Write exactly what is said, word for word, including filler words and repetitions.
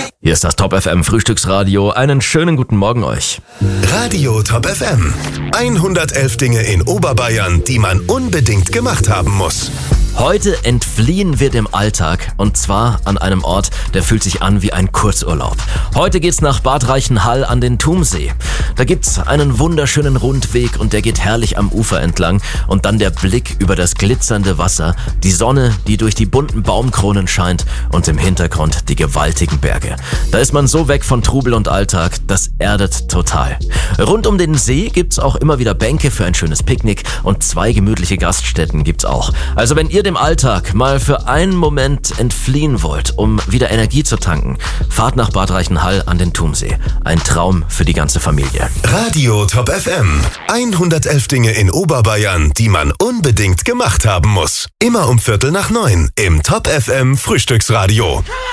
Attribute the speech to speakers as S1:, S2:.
S1: Hier ist das Top F M Frühstücksradio. Einen schönen guten Morgen euch.
S2: Radio Top F M. hundertelf Dinge in Oberbayern, die man unbedingt gemacht haben muss.
S1: Heute entfliehen wir dem Alltag und zwar an einem Ort, der fühlt sich an wie ein Kurzurlaub. Heute geht's nach Bad Reichenhall an den Thumsee. Da gibt's einen wunderschönen Rundweg und der geht herrlich am Ufer entlang und dann der Blick über das glitzernde Wasser, die Sonne, die durch die bunten Baumkronen scheint und im Hintergrund die gewaltigen Berge. Da ist man so weg von Trubel und Alltag, das erdet total. Rund um den See gibt's auch immer wieder Bänke für ein schönes Picknick und zwei gemütliche Gaststätten gibt's auch. Also wenn ihr dem Alltag mal für einen Moment entfliehen wollt, um wieder Energie zu tanken, fahrt nach Bad Reichenhall an den Thumsee. Ein Traum für die ganze Familie.
S2: Radio Top F M. hundertelf Dinge in Oberbayern, die man unbedingt gemacht haben muss. Immer um Viertel nach neun im Top F M Frühstücksradio.